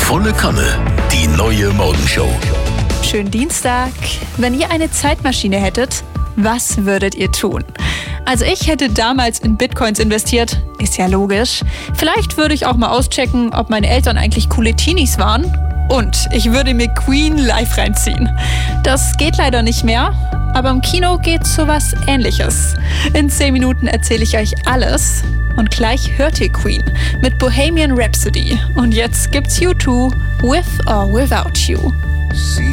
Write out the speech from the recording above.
Volle Kanne, die neue Morgenshow. Schönen Dienstag. Wenn ihr eine Zeitmaschine hättet, was würdet ihr tun? Also ich hätte damals in Bitcoins investiert, ist ja logisch. Vielleicht würde ich auch mal auschecken, ob meine Eltern eigentlich coole Teenies waren. Und ich würde mir Queen live reinziehen. Das geht leider nicht mehr, aber im Kino geht sowas Ähnliches. In 10 Minuten erzähle ich euch alles und gleich hört ihr Queen mit Bohemian Rhapsody. Und jetzt gibt's U2, With or Without You.